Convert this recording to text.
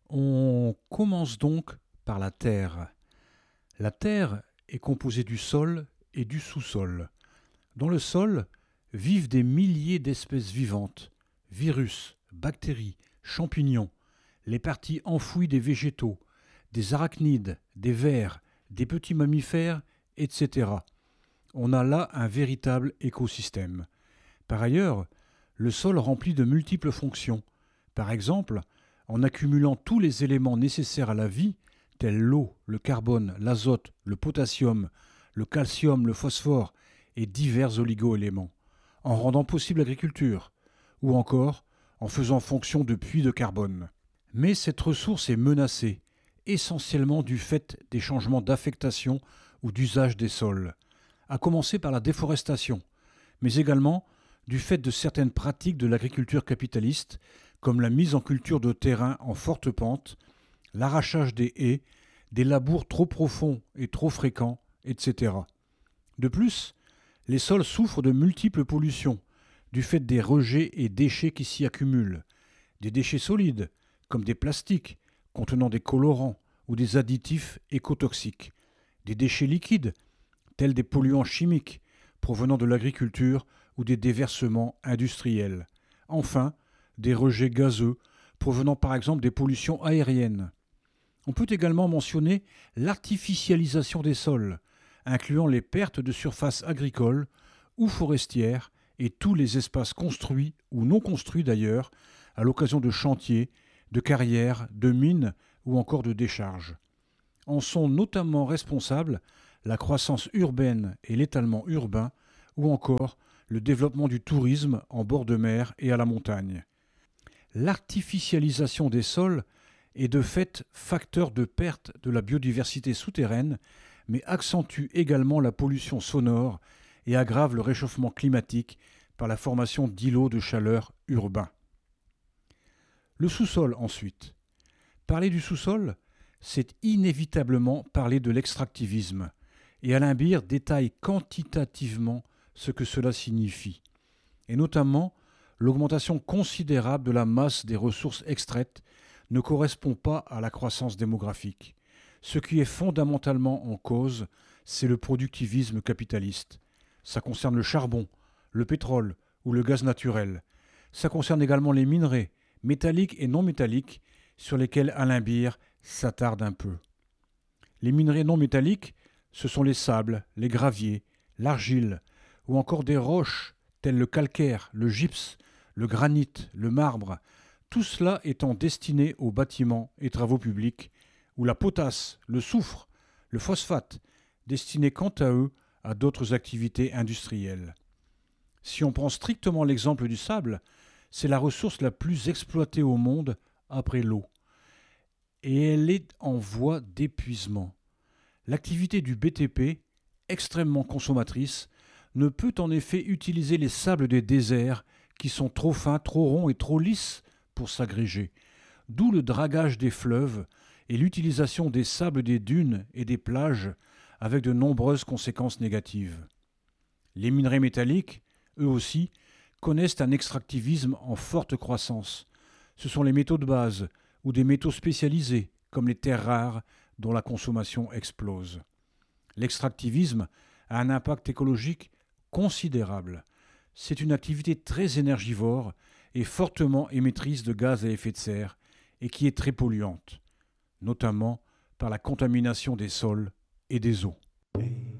On commence donc par la Terre. La Terre est composée du sol et du sous-sol. Dans le sol vivent des milliers d'espèces vivantes, virus, bactéries, champignons, les parties enfouies des végétaux, des arachnides, des vers, des petits mammifères, etc. On a là un véritable écosystème. Par ailleurs, le sol remplit de multiples fonctions. Par exemple, en accumulant tous les éléments nécessaires à la vie, tels l'eau, le carbone, l'azote, le potassium, le calcium, le phosphore et divers oligo-éléments, en rendant possible l'agriculture, ou encore en faisant fonction de puits de carbone. Mais cette ressource est menacée, essentiellement du fait des changements d'affectation ou d'usage des sols, à commencer par la déforestation, mais également du fait de certaines pratiques de l'agriculture capitaliste, comme la mise en culture de terrains en forte pente, l'arrachage des haies, des labours trop profonds et trop fréquents, etc. De plus, les sols souffrent de multiples pollutions, du fait des rejets et déchets qui s'y accumulent, des déchets solides, comme des plastiques contenant des colorants ou des additifs écotoxiques, des déchets liquides, tels des polluants chimiques provenant de l'agriculture ou des déversements industriels. Enfin, des rejets gazeux provenant par exemple des pollutions aériennes. On peut également mentionner l'artificialisation des sols, incluant les pertes de surfaces agricoles ou forestières et tous les espaces construits ou non construits d'ailleurs à l'occasion de chantiers, de carrières, de mines ou encore de décharges. En sont notamment responsables la croissance urbaine et l'étalement urbain ou encore le développement du tourisme en bord de mer et à la montagne. L'artificialisation des sols est de fait facteur de perte de la biodiversité souterraine, mais accentue également la pollution sonore et aggrave le réchauffement climatique par la formation d'îlots de chaleur urbains. Le sous-sol ensuite. Parler du sous-sol, c'est inévitablement parler de l'extractivisme, et Alain Beer détaille quantitativement ce que cela signifie, et notamment l'augmentation considérable de la masse des ressources extraites ne correspond pas à la croissance démographique. Ce qui est fondamentalement en cause, c'est le productivisme capitaliste. Ça concerne le charbon, le pétrole ou le gaz naturel. Ça concerne également les minerais, métalliques et non métalliques, sur lesquels Alain Beer s'attarde un peu. Les minerais non métalliques, ce sont les sables, les graviers, l'argile, ou encore des roches telles le calcaire, le gypse, le granit, le marbre, tout cela étant destiné aux bâtiments et travaux publics, ou la potasse, le soufre, le phosphate, destinés quant à eux à d'autres activités industrielles. Si on prend strictement l'exemple du sable, c'est la ressource la plus exploitée au monde après l'eau. Et elle est en voie d'épuisement. L'activité du BTP, extrêmement consommatrice, ne peut en effet utiliser les sables des déserts qui sont trop fins, trop ronds et trop lisses pour s'agréger, d'où le dragage des fleuves et l'utilisation des sables des dunes et des plages avec de nombreuses conséquences négatives. Les minerais métalliques, eux aussi, connaissent un extractivisme en forte croissance. Ce sont les métaux de base ou des métaux spécialisés, comme les terres rares, dont la consommation explose. L'extractivisme a un impact écologique considérable. C'est une activité très énergivore et fortement émettrice de gaz à effet de serre et qui est très polluante, notamment par la contamination des sols et des eaux.